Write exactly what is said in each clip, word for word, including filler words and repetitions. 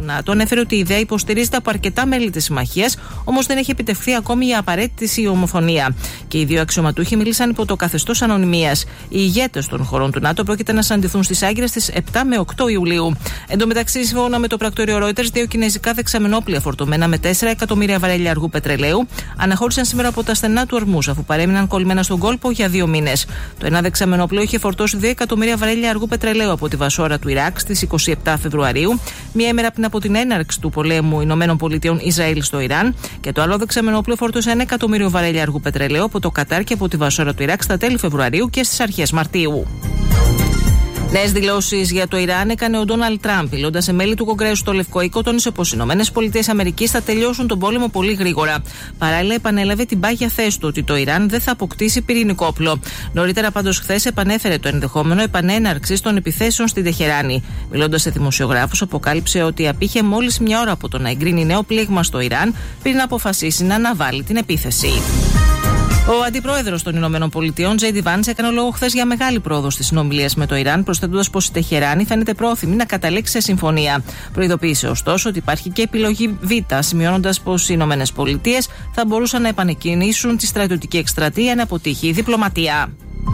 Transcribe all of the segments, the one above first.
ΝΑΤΟ ανέφερε ότι η ιδέα υποστηρίζεται από αρκετά μέλη της συμμαχίας, όμως δεν έχει επιτευχθεί ακόμη η απαραίτητη ομοφωνία. Και οι δύο αξιωματούχοι μίλησαν υπό το καθεστώς ανωνυμίας. Οι ηγέτες των χωρών του ΝΑΤΟ πρόκειται να συναντηθούν στις Άγκυρες στις επτά με οκτώ Ιουλίου. Εν τω μεταξύ, σύμφωνα με το πρακτορείο Reuters, δύο κινέζικα δεξαμενόπλια φορτωμένα με τέσσερα εκατομμύρια βαρέλια αργού πετρελαίου αναχώρησαν σήμερα από τα στενά του Ορμούζ, αφού παρέμειναν κολλημένα στον κόλπο για δύο μήνες. Το ένα δεξαμενόπλιο είχε φορτώσει δύο εκατομμύρια βαρέλια αργού πετρελαίου από τη Βασόρα του Ιράκ στις είκοσι επτά Φεβρουαρίου, μία ημέρα πριν από την έναρξη του πολέμου Ηνωμένων Πολιτειών Ισραήλ στο Ιράν, και το άλλο δεξαμενόπλιο φορτώσε ένα εκατομμύριο βαρέλια αργού πετρελαίου από το Κατάρ και από τη Βασόρα του Ιράκ στα τέλη Φεβρουαρίου και στις αρχές Μαρτίου. Νέες δηλώσεις για το Ιράν έκανε ο Ντόναλντ Τραμπ. Μιλώντας σε μέλη του Κογκρέσου στο Λευκό Οίκο, τόνισε πως οι Ηνωμένες Πολιτείες Αμερικής θα τελειώσουν τον πόλεμο πολύ γρήγορα. Παράλληλα, επανέλαβε την πάγια θέση του ότι το Ιράν δεν θα αποκτήσει πυρηνικό όπλο. Νωρίτερα, πάντως, χθες επανέφερε το ενδεχόμενο επανέναρξης των επιθέσεων στην Τεχεράνη. Μιλώντας σε δημοσιογράφους, αποκάλυψε ότι απήχε μόλις μια ώρα από το να εγκρίνει νέο πλήγμα στο Ιράν πριν αποφασίσει να αναβάλει την επίθεση. Ο αντιπρόεδρος των Ηνωμένων Πολιτειών, Τζέι Ντι Βάνς, έκανε λόγο χθες για μεγάλη πρόοδο στις συνομιλίες με το Ιράν, προσθέτοντας πως η Τεχεράνη φαίνεται πρόθυμη να καταλήξει σε συμφωνία. Προειδοποίησε ωστόσο ότι υπάρχει και επιλογή Β, σημειώνοντας πως οι Ηνωμένες Πολιτείες θα μπορούσαν να επανεκκινήσουν τη στρατιωτική εκστρατεία αν αποτύχει η διπλωματία.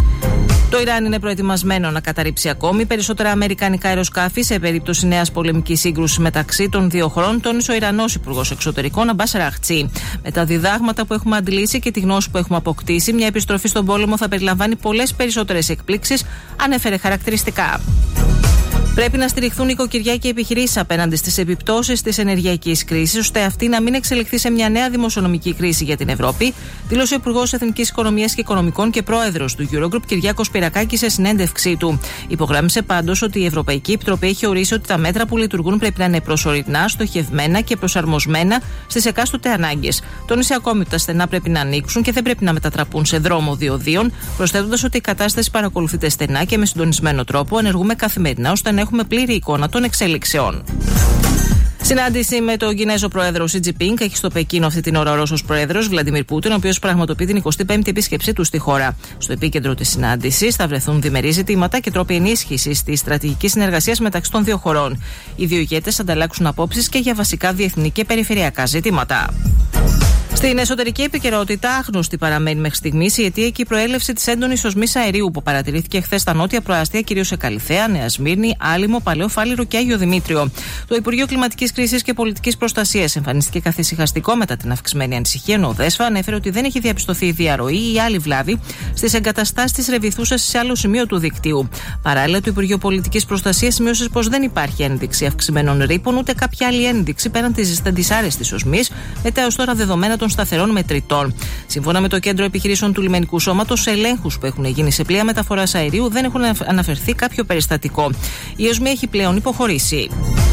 Το Ιράν είναι προετοιμασμένο να καταρρύψει ακόμη περισσότερα αμερικανικά αεροσκάφη σε περίπτωση νέας πολεμικής σύγκρουσης μεταξύ των δύο χωρών, τόνισε ο Ιρανός Υπουργός Εξωτερικών Αμπάς Ραχτσί. Με τα διδάγματα που έχουμε αντλήσει και τη γνώση που έχουμε αποκτήσει, μια επιστροφή στον πόλεμο θα περιλαμβάνει πολλές περισσότερες εκπλήξεις, ανέφερε χαρακτηριστικά. Πρέπει να στηριχθούν οικοκυριά και επιχειρήσεις απέναντι στις επιπτώσεις της ενεργειακής κρίσης, ώστε αυτή να μην εξελιχθεί σε μια νέα δημοσιονομική κρίση για την Ευρώπη, δήλωσε ο Υπουργός Εθνικής Οικονομίας και Οικονομικών και Πρόεδρος του Eurogroup, Κυριάκος Πυρακάκης, σε συνέντευξή του. Υπογράμμισε πάντως ότι η Ευρωπαϊκή Επιτροπή έχει ορίσει ότι τα μέτρα που λειτουργούν πρέπει να είναι προσωρινά, στοχευμένα και προσαρμοσμένα στις εκάστοτε ανάγκες. Τόνισε ακόμη ότι τα στενά πρέπει να ανοίξουν και δεν πρέπει να μετατραπούν σε δρόμο διοδίων, προσθέτοντας ότι η κατάσταση παρακολουθείται στενά και με συντονισμένο τρόπο, ενεργούμε καθημερινά ώστε να έχουμε πλήρη εικόνα των εξέλιξεων. Συνάντηση με τον Κινέζο πρόεδρο Σι Τζινπίνγκ έχει στο Πεκίνο αυτή την ώρα ο Ρώσος πρόεδρος Βλαντιμίρ Πούτιν, ο οποίος πραγματοποιεί την εικοστή πέμπτη επίσκεψή του στη χώρα. Στο επίκεντρο της συνάντησης θα βρεθούν διμερείς ζητήματα και τρόποι ενίσχυσης της στρατηγικής συνεργασίας μεταξύ των δύο χωρών. Οι δύο ηγέτες ανταλλάξουν απόψεις και για βασικά διεθνή και περιφερειακά ζητήματα. Στην εσωτερική επικαιρότητα, άγνωστη παραμένει μέχρι στιγμής η αιτία και η προέλευση της έντονης οσμής αερίου που παρατηρήθηκε χθες στα νότια προάστια, κυρίως σε Καλιθέα, Νέα Σμύρνη, Άλυμο, Παλαιό Φάληρο και Άγιο Δημήτριο. Το Υπουργείο Κλιματικής Κρίσης και Πολιτικής Προστασίας εμφανίστηκε καθησυχαστικό μετά την αυξημένη ανησυχία, ενώ ο ΔΕΣΦΑ ανέφερε ότι δεν έχει διαπιστωθεί διαρροή ή άλλη βλάβη στις εγκαταστάσεις της ρεβιθούσας σε άλλο σημείο του δικτύου. Παράλληλα, το Υπουργείο Πολιτικής Προστασίας σημείωσε πως δεν υπάρχει ένδειξη αυξημένων ρήπων ούτε κάποια άλλη ένδειξη πέραν της δυσάρεστης οσμής, με τα έως τώρα δεδομένα των σταθερών μετρητών. Σύμφωνα με το Κέντρο Επιχειρήσεων του Λιμενικού Σώματος, σε ελέγχους που έχουν γίνει σε πλοία μεταφοράς αερίου δεν έχουν αναφερθεί κάποιο περιστατικό. Η οσμή έχει πλέον υποχωρήσει.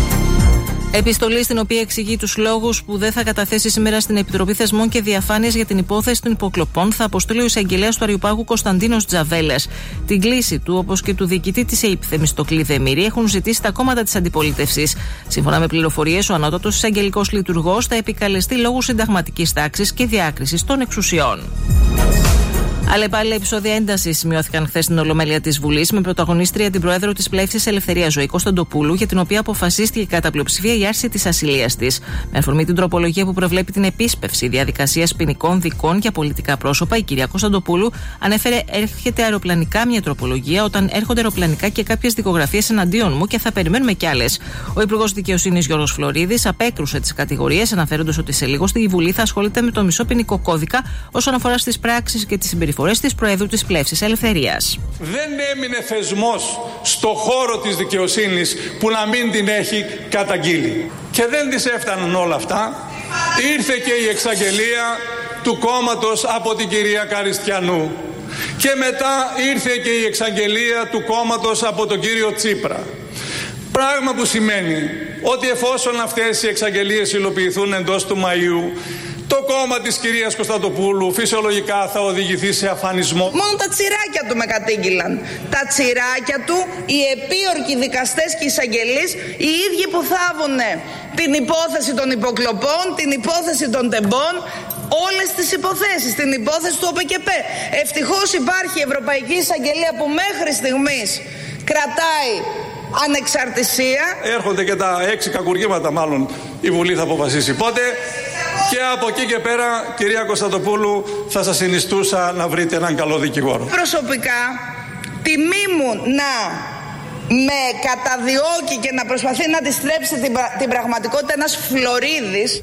Επιστολή στην οποία εξηγεί τους λόγους που δεν θα καταθέσει σήμερα στην Επιτροπή Θεσμών και Διαφάνειας για την υπόθεση των υποκλοπών θα αποστείλει ο εισαγγελέας του Αριοπάγου Κωνσταντίνος Τζαβέλας. Την κλήση του, όπως και του διοικητή της ΕΥΠ Θεμιστοκλή Δεμήρη, έχουν ζητήσει τα κόμματα της αντιπολίτευσης. Σύμφωνα με πληροφορίες, ο ανώτατος εισαγγελικός λειτουργός θα επικαλεστεί λόγους συνταγματικής τάξης και διάκρισης των εξουσιών. Αλλεπάλληλα επεισόδια έντασης σημειώθηκαν χθες στην Ολομέλεια της Βουλής, με πρωταγωνίστρια την πρόεδρο της Πλεύσης Ελευθερία Ζωή Κωνσταντοπούλου, για την οποία αποφασίστηκε κατά πλειοψηφία η άρση της ασυλίας της. Με αφορμή την τροπολογία που προβλέπει την επίσπευση διαδικασίας ποινικών δικών για πολιτικά πρόσωπα, η κυρία Κωνσταντοπούλου ανέφερε: έρχεται αεροπλανικά μια τροπολογία όταν έρχονται αεροπλανικά και κάποιες δικογραφίες εναντίον μου και θα περιμένουμε κι άλλες. Ο Υπουργός Δικαιοσύνης Γιώργος Φλωρίδης απέκρουσε τις κατηγορίες, αναφέροντας ότι σε λίγο στη Βουλή θα ασχολείται με το μισό ποινικό κώδικα όσον αφορά στις πράξεις και τις συμπεριφορές της Προέδρου της Πλεύσης Ελευθερίας. Δεν έμεινε θεσμός στο χώρο της δικαιοσύνης που να μην την έχει καταγγείλει. Και δεν της έφταναν όλα αυτά. Ήρθε και η εξαγγελία του κόμματος από την κυρία Καριστιανού. Και μετά ήρθε και η εξαγγελία του κόμματος από τον κύριο Τσίπρα. Πράγμα που σημαίνει ότι εφόσον αυτές οι εξαγγελίες υλοποιηθούν εντός του Μαΐου, το κόμμα της κυρίας Κωνσταντοπούλου φυσιολογικά θα οδηγηθεί σε αφανισμό. Μόνο τα τσιράκια του με κατήγγυλαν. Τα τσιράκια του, οι επίορκοι δικαστές και εισαγγελείς, οι ίδιοι που θάβουνε την υπόθεση των υποκλοπών, την υπόθεση των τεμπών, όλες τις υποθέσεις, την υπόθεση του ΟΠΕΚΕΠ. Ευτυχώς υπάρχει η Ευρωπαϊκή Εισαγγελία που μέχρι στιγμής κρατάει ανεξαρτησία. Έρχονται και τα έξι κακουργήματα, μάλλον η Βουλή θα αποφασίσει πότε. Και από εκεί και πέρα, κυρία Κωνσταντοπούλου, θα σας συνιστούσα να βρείτε έναν καλό δικηγόρο. Προσωπικά, τιμή μου να με καταδιώκει και να προσπαθεί να αντιστρέψει την, την πραγματικότητα ένας Φλωρίδης.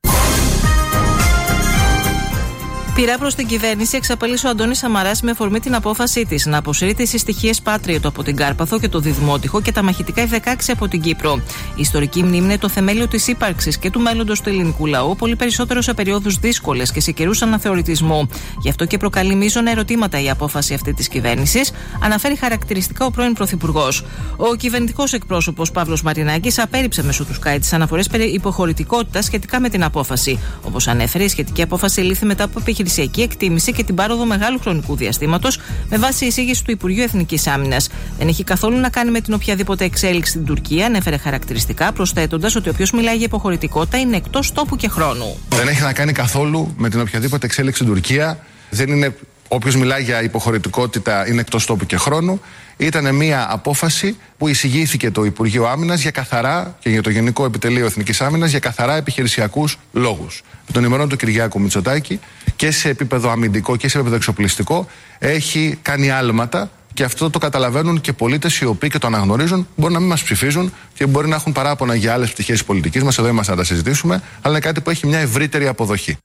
Πειρά προς την κυβέρνηση εξαπέλυσε ο Αντώνης Σαμαράς με αφορμή την απόφασή της να αποσύρει τις συστοιχίες Patriot από την Κάρπαθο και το Διδημότυχο και τα μαχητικά εφ δεκαέξι από την Κύπρο. Η ιστορική μνήμη είναι το θεμέλιο της ύπαρξης και του μέλλοντος του ελληνικού λαού, πολύ περισσότερο σε περιόδους δύσκολες και σε καιρούς αναθεωρητισμού. Γι' αυτό και προκαλεί μείζωνα ερωτήματα η απόφαση αυτή της κυβέρνησης, αναφέρει χαρακτηριστικά ο πρώην Πρωθυπουργός. Ο κυβερνητικός εκπρόσωπος Παύλος Μαρινάκης απέρριψε μέσω του Sky τις αναφορές περί υποχωρητικότητας σχετικά με την απόφαση. Όπως ανέφερε, η σχετική απόφαση λήφθη μετά από επιχειρησιακή εκτίμηση και την πάροδο μεγάλου χρονικού διαστήματος με βάση εισήγηση του Υπουργείου Εθνικής Άμυνας. Δεν έχει καθόλου να κάνει με την οποιαδήποτε εξέλιξη στην Τουρκία, ανέφερε χαρακτηριστικά, προσθέτοντας ότι όποιος μιλάει για υποχωρητικότητα είναι εκτός τόπου και χρόνου. Δεν έχει να κάνει καθόλου με την οποιαδήποτε εξέλιξη στην Τουρκία. Δεν είναι. Όποιος μιλάει για υποχωρητικότητα είναι εκτός τόπου και χρόνου. Ήταν μια απόφαση που εισηγήθηκε το Υπουργείο Άμυνας για καθαρά και για το Γενικό Επιτελείο Εθνικής Άμυνας για καθαρά επιχειρησιακούς λόγους. Με τον ημερών του Κυριάκου Μητσοτάκη και σε επίπεδο αμυντικό και σε επίπεδο εξοπλιστικό έχει κάνει άλματα. Και αυτό το καταλαβαίνουν και πολίτες οι οποίοι και το αναγνωρίζουν. Μπορεί να μην μας ψηφίζουν και μπορεί να έχουν παράπονα για άλλες πτυχές της πολιτικής μας. Εδώ είμαστε να τα συζητήσουμε. Αλλά είναι κάτι που έχει μια ευρύτερη αποδοχή.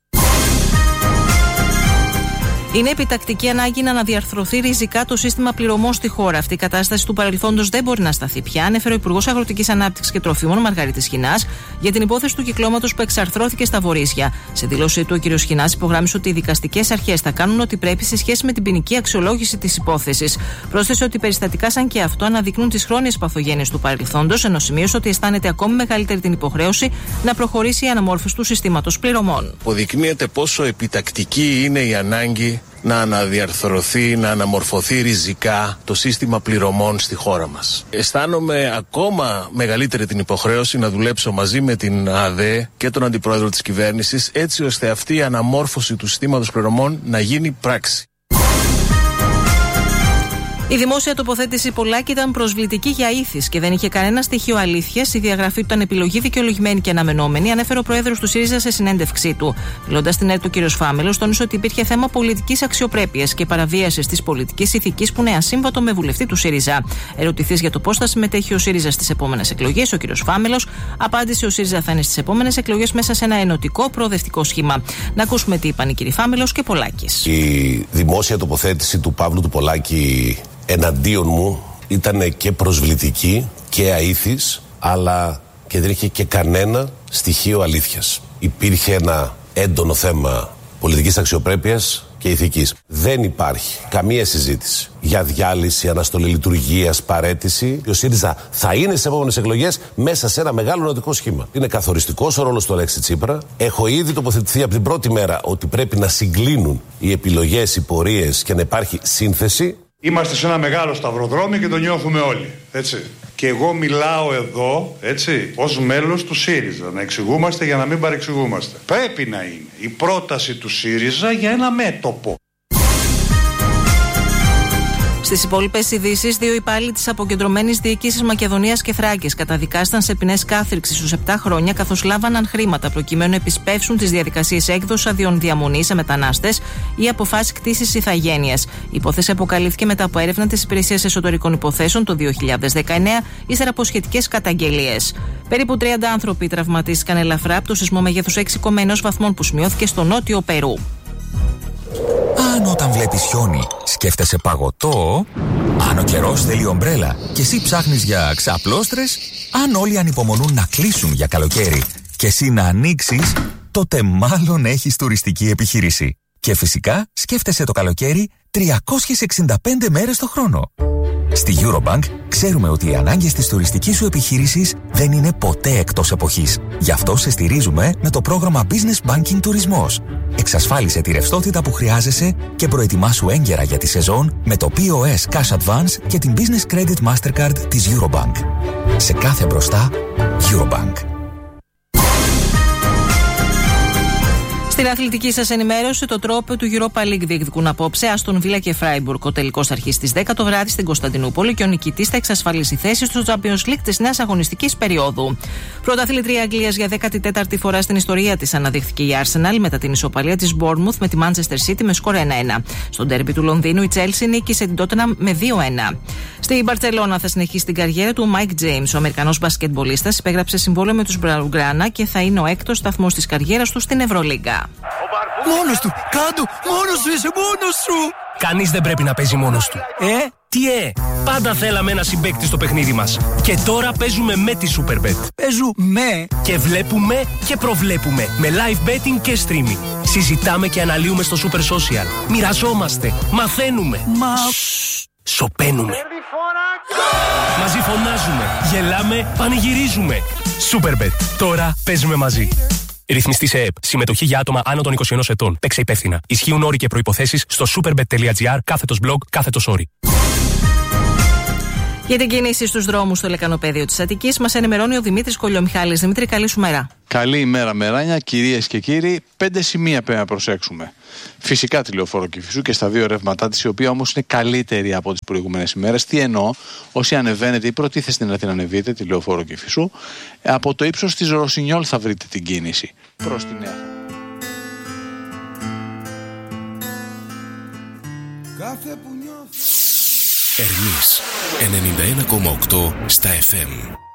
Είναι επιτακτική ανάγκη να αναδιαρθρωθεί ριζικά το σύστημα πληρωμών στη χώρα. Αυτή η κατάσταση του παρελθόντος δεν μπορεί να σταθεί πια, ανέφερε ο Υπουργός Αγροτικής Ανάπτυξης και Τροφίμων Μαργαρίτης Σχοινάς για την υπόθεση του κυκλώματος που εξαρθρώθηκε στα Βορίσια. Σε δήλωσή του, ο κ. Σχοινάς υπογράμμισε ότι οι δικαστικές αρχές θα κάνουν ό,τι πρέπει σε σχέση με την ποινική αξιολόγηση της υπόθεσης. Πρόσθεσε ότι περιστατικά σαν και αυτό αναδεικνύουν τις χρόνιες παθογένειες του παρελθόντος, ενώ σημείωσε ότι αισθάνεται ακόμη μεγαλύτερη την υποχρέωση να προχωρήσει η αναμόρφωση του συστήματος πληρωμών. Αποδεικνύεται πόσο επιτακτική είναι η ανάγκη να αναδιαρθρωθεί, να αναμορφωθεί ριζικά το σύστημα πληρωμών στη χώρα μας. Αισθάνομαι ακόμα μεγαλύτερη την υποχρέωση να δουλέψω μαζί με την ΑΔΕ και τον Αντιπρόεδρο της Κυβέρνησης, έτσι ώστε αυτή η αναμόρφωση του συστήματος πληρωμών να γίνει πράξη. Η δημόσια τοποθέτηση Πολάκη ήταν προσβλητική για ήθης και δεν είχε κανένα στοιχείο αλήθειας. Η διαγραφή του ήταν επιλογή δικαιολογημένη και αναμενόμενη, ανέφερε ο πρόεδρος του ΣΥΡΙΖΑ σε συνέντευξή του. Μιλώντας στην ΕΡΤ, ο κ. Φάμελος τόνισε ότι υπήρχε θέμα πολιτικής αξιοπρέπειας και παραβίασης της πολιτικής ηθικής που είναι ασύμβατο με βουλευτή του ΣΥΡΙΖΑ. Ερωτηθής για το πώς θα συμμετέχει ο ΣΥΡΙΖΑ στις επόμενες εκλογές, ο κ. Φάμελος απάντησε: ο ΣΥΡΙΖΑ θα είναι στις επόμενες εκλογές μέσα σε ένα ενωτικό προοδευτικό σχήμα. Να ακούσουμε τι είπαν οι κ. Φάμελος και Πολάκης. Η δημόσια τοποθέτηση του Παύλου του Πολάκη εναντίον μου ήταν και προσβλητική και αήθης, αλλά και δεν είχε και κανένα στοιχείο αλήθειας. Υπήρχε ένα έντονο θέμα πολιτικής αξιοπρέπειας και ηθικής. Δεν υπάρχει καμία συζήτηση για διάλυση, αναστολή λειτουργίας, παραίτηση. Ο ΣΥΡΙΖΑ θα είναι στις επόμενες εκλογές μέσα σε ένα μεγάλο νοτικό σχήμα. Είναι καθοριστικός ο ρόλος του Αλέξη Τσίπρα. Έχω ήδη τοποθετηθεί από την πρώτη μέρα ότι πρέπει να συγκλίνουν οι επιλογές, οι πορείες και να υπάρχει σύνθεση. Είμαστε σε ένα μεγάλο σταυροδρόμι και το νιώθουμε όλοι, έτσι. Και εγώ μιλάω εδώ, έτσι, ως μέλος του ΣΥΡΙΖΑ, να εξηγούμαστε για να μην παρεξηγούμαστε. Πρέπει να είναι η πρόταση του ΣΥΡΙΖΑ για ένα μέτωπο. Στις υπόλοιπες ειδήσεις, δύο υπάλληλοι της αποκεντρωμένης διοίκησης Μακεδονίας και Θράκης καταδικάστηκαν σε ποινές κάθριξης στους επτά χρόνια, καθώς λάβαναν χρήματα προκειμένου να επισπεύσουν τις διαδικασίες έκδοσης αδειών διαμονής σε μετανάστες ή αποφάσεις κτήσης ηθαγένειας. Η υπόθεση αποκαλύφθηκε μετά από έρευνα της Υπηρεσίας Εσωτερικών Υποθέσεων το δύο χιλιάδες δεκαεννέα, ύστερα από σχετικές καταγγελίες. Περίπου τριάντα άνθρωποι τραυματίστηκαν ελαφρά από το σεισμό μεγέθους έξι κόμμα ένα βαθμών που σημειώθηκε στο νότιο Περού. Αν όταν βλέπεις χιόνι σκέφτεσαι παγωτό, αν ο καιρός θέλει ομπρέλα και εσύ ψάχνεις για ξαπλώστρες, αν όλοι ανυπομονούν να κλείσουν για καλοκαίρι και εσύ να ανοίξεις, τότε μάλλον έχεις τουριστική επιχείρηση. Και φυσικά σκέφτεσαι το καλοκαίρι τριακόσιες εξήντα πέντε μέρες το χρόνο. Στη Eurobank ξέρουμε ότι οι ανάγκες της τουριστικής σου επιχείρησης δεν είναι ποτέ εκτός εποχής. Γι' αυτό σε στηρίζουμε με το πρόγραμμα Business Banking Τουρισμός. Εξασφάλισε τη ρευστότητα που χρειάζεσαι και προετοιμάσου έγκαιρα για τη σεζόν με το πι ο ες Cash Advance και την Business Credit Mastercard της Eurobank. Σε κάθε μπροστά, Eurobank. Στην αθλητική σας ενημέρωση, το τρόπο του Europa League διεκδικούν απόψε Άστον Βίλα και Φράιμπουργκ. Ο τελικός αρχής στις δέκα το βράδυ στην Κωνσταντινούπολη και ο νικητής θα εξασφαλίσει θέση στο Champions League της νέας αγωνιστικής περίοδου. Πρωταθλήτρια Αγγλίας για δέκατη τέταρτη φορά στην ιστορία της αναδείχθηκε η Arsenal μετά την ισοπαλία της Bournemouth με τη Manchester City με σκορ ένα ένα. Στο ντέρμπι του Λονδίνου η Chelsea νίκησε την Tottenham με δύο ένα. Στη Μπαρτσελώνα θα συνεχίσει την καριέρα του Mike James. Ο Αμερικανός μπασκετμπολίστας υπέγραψε συμβόλαιο με τους Μπλαουγκράνα και θα είναι ο έκτος σταθμός της καριέρας του στην Ευρωλίγκα. Μόνος του! Κάντο! Μόνος σου είσαι! Μόνος σου! Κανείς δεν πρέπει να παίζει μόνος του. Ε? Τι ε? Πάντα θέλαμε ένα συμπαίκτη στο παιχνίδι μας. Και τώρα παίζουμε με τη Superbet. Παίζουμε και βλέπουμε και προβλέπουμε. Με live betting και streaming. Συζητάμε και αναλύουμε στο Super Social. Μοιραζόμαστε. Μαθαίνουμε. Μα... Σοπαίνουμε. Μαζί φωνάζουμε. Γελάμε. Πανηγυρίζουμε. Superbet. Τώρα παίζουμε μαζί. Ρυθμιστή σε ΕΕΠ. Συμμετοχή για άτομα άνω των είκοσι ενός ετών. Παίξε υπεύθυνα. Ισχύουν όροι και προϋποθέσεις στο superbet.gr κάθετος blog κάθετος όροι. Για την κίνηση στους δρόμους στο λεκανοπέδιο της Αττικής μας ενημερώνει ο Δημήτρης Κολιομιχάλης. Δημήτρη, καλή σου μέρα. Καλή ημέρα, Μεράνια. Κυρίες και κύριοι, πέντε σημεία πρέπει να προσέξουμε. Φυσικά τη Λεωφόρο Κηφισού και στα δύο ρεύματά της, η οποία όμως είναι καλύτερη από τις προηγούμενες ημέρες. Τι εννοώ, όσοι ανεβαίνετε ή προτίθεστε να την ανεβείτε, τη Λεωφόρο Κηφισού, από το ύψος της Ρωσινιόλ θα βρείτε την κίνηση προς τη Νέα. Κάθε που νιώθω Ερμής ενενήντα ένα κόμμα οκτώ στα εφ εμ.